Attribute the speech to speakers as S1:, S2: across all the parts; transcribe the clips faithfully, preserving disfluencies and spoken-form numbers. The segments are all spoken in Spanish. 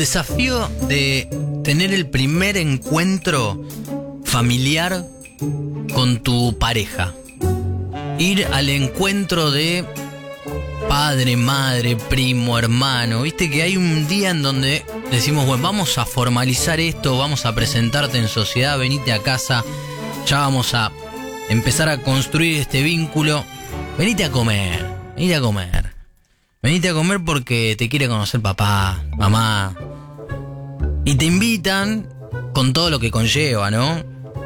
S1: desafío de tener el primer encuentro familiar con tu pareja. Ir al encuentro de padre, madre, primo, hermano. Viste que hay un día en donde decimos, bueno, vamos a formalizar esto, vamos a presentarte en sociedad, venite a casa, ya vamos a empezar a construir este vínculo. Venite a comer, venite a comer. Venite a comer porque te quiere conocer papá, mamá. Y te invitan con todo lo que conlleva, ¿no?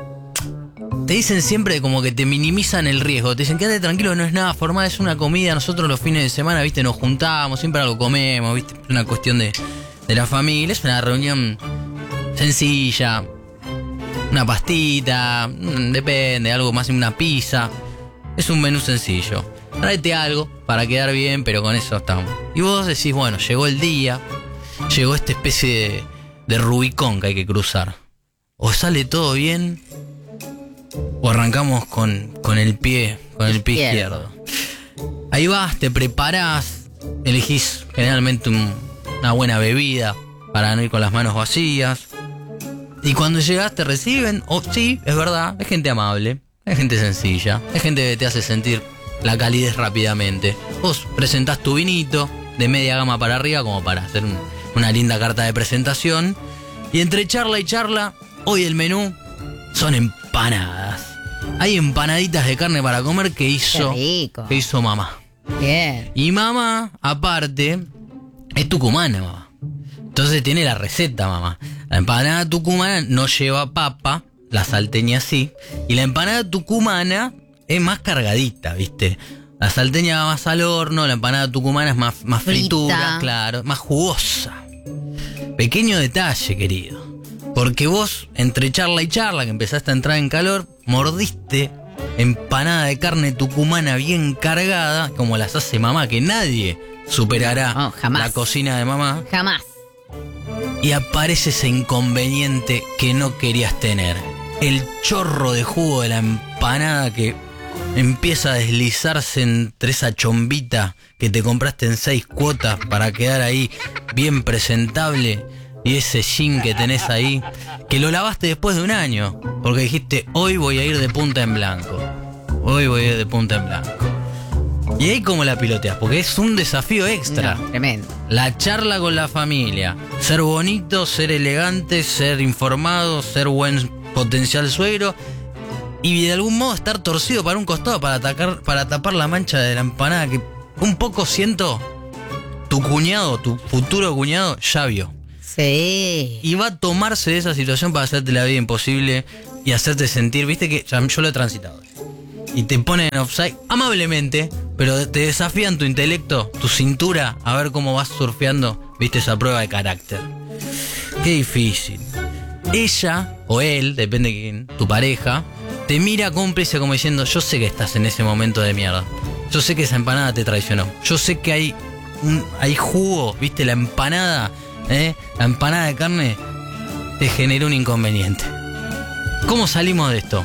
S1: Te dicen siempre como que te minimizan el riesgo. Te dicen, quédate tranquilo, no es nada formal, es una comida. Nosotros los fines de semana, viste, nos juntamos, siempre algo comemos, viste. Es una cuestión de, de la familia, es una reunión sencilla. Una pastita, depende, algo más, una pizza. Es un menú sencillo. Tráete algo para quedar bien, pero con eso estamos. Y vos decís, bueno, llegó el día, llegó esta especie de, de Rubicón que hay que cruzar. O sale todo bien, o arrancamos con, con el pie, con el pie izquierdo. Ahí vas, te preparás, elegís generalmente un, una buena bebida para no ir con las manos vacías. Y cuando llegás te reciben, o oh, sí, es verdad, es gente amable, es gente sencilla, es gente que te hace sentir la calidez rápidamente. Vos presentás tu vinito de media gama para arriba como para hacer un, una linda carta de presentación. Y entre charla y charla, hoy el menú son empanadas. Hay empanaditas de carne para comer que hizo, que hizo mamá.
S2: Bien.
S1: Y mamá, aparte, es tucumana, mamá. Entonces tiene la receta, mamá. La empanada tucumana no lleva papa, la salteña sí. Y la empanada tucumana es más cargadita, ¿viste? La salteña va más al horno, la empanada tucumana es más, más fritura, claro, más jugosa. Pequeño detalle, querido. Porque vos, entre charla y charla, que empezaste a entrar en calor, mordiste empanada de carne tucumana bien cargada, como las hace mamá, que nadie superará
S2: oh, jamás.
S1: La cocina de mamá.
S2: Jamás.
S1: Y aparece ese inconveniente que no querías tener. El chorro de jugo de la empanada que empieza a deslizarse entre esa chombita que te compraste en seis cuotas para quedar ahí bien presentable. Y ese jean que tenés ahí, que lo lavaste después de un año, porque dijiste, hoy voy a ir de punta en blanco. Hoy voy a ir de punta en blanco. Y ahí como la piloteas, porque es un desafío extra.
S2: No, tremendo.
S1: La charla con la familia. Ser bonito, ser elegante, ser informado, ser buen potencial suegro. Y de algún modo estar torcido para un costado para, atacar, para tapar la mancha de la empanada que un poco siento tu cuñado, tu futuro cuñado, ya vio.
S2: Sí.
S1: Y va a tomarse de esa situación para hacerte la vida imposible y hacerte sentir, viste que yo lo he transitado. Y te ponen en offside amablemente, pero te desafían tu intelecto, tu cintura, a ver cómo vas surfeando, viste, esa prueba de carácter. Qué difícil. Ella, o él, depende de quién, tu pareja, te mira cómplice como diciendo, yo sé que estás en ese momento de mierda. Yo sé que esa empanada te traicionó. Yo sé que hay, un, hay jugo, viste, la empanada... ¿Eh? La empanada de carne te generó un inconveniente. ¿Cómo salimos de esto?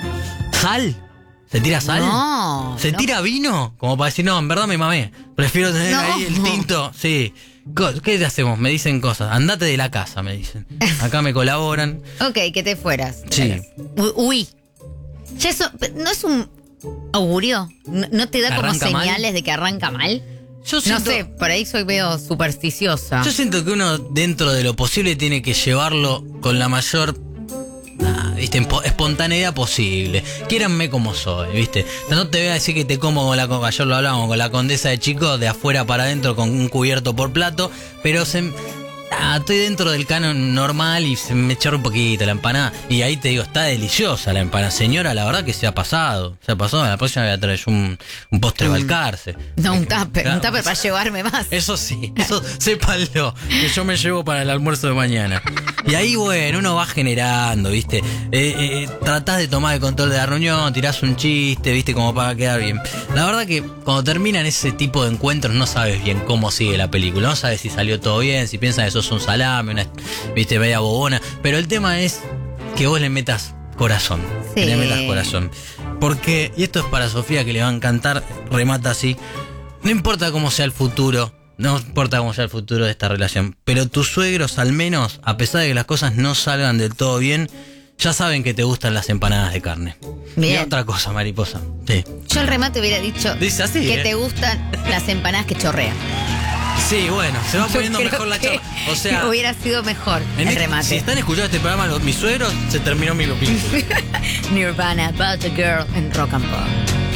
S1: ¿Sal? ¿Se tira sal?
S2: No.
S1: ¿Se
S2: no.
S1: tira vino? Como para decir, no, en verdad me mamé. Prefiero tener no. ahí el tinto. Sí. ¿Qué te hacemos? Me dicen cosas. Andate de la casa, me dicen. Acá me colaboran.
S2: Ok, que te fueras.
S1: Sí.
S2: Uy. Ya eso, ¿no es un augurio? ¿No, no te da como señales mal? De que arranca mal? Yo siento, no sé, por ahí soy medio supersticiosa.
S1: Yo siento que uno, dentro de lo posible, tiene que llevarlo con la mayor nah, ¿viste? espontaneidad posible. Quiéranme como soy, ¿viste? No te voy a decir que te como con la... Ayer lo hablábamos con la condesa de Chico, de afuera para adentro, con un cubierto por plato, pero se... Ah, estoy dentro del canon normal y se me echó un poquito la empanada. Y ahí te digo, está deliciosa la empanada. Señora, la verdad que se ha pasado. Se ha pasado, la próxima voy a traer un, un postre
S2: mm.
S1: Balcarce.
S2: No, un tupper, claro, un tupper para llevarme más.
S1: Eso sí, eso sépanlo, que yo me llevo para el almuerzo de mañana. Y ahí, bueno, uno va generando, ¿viste? Eh, eh, tratás de tomar el control de la reunión, tirás un chiste, ¿viste? Como para quedar bien. La verdad que cuando terminan ese tipo de encuentros no sabes bien cómo sigue la película. No sabes si salió todo bien, si piensas que sos un salame, una, ¿viste? Media bobona. Pero el tema es que vos le metas corazón. Sí. Que le metas corazón. Porque, y esto es para Sofía que le va a encantar, remata así, no importa cómo sea el futuro, No importa cómo sea el futuro de esta relación, pero tus suegros al menos, a pesar de que las cosas no salgan del todo bien, ya saben que te gustan las empanadas de carne. Bien. Y otra cosa, mariposa. Sí.
S2: Yo al remate hubiera dicho
S1: Dice así,
S2: que
S1: ¿eh?
S2: te gustan las empanadas que chorrean.
S1: Sí, bueno, se va
S2: Yo
S1: poniendo
S2: creo
S1: mejor la
S2: que
S1: charla. O sea,
S2: hubiera sido mejor el
S1: este,
S2: remate.
S1: Si están escuchando este programa los, mis suegros, se terminó mi película.
S2: Nirvana, About a Girl en Rock and Pop.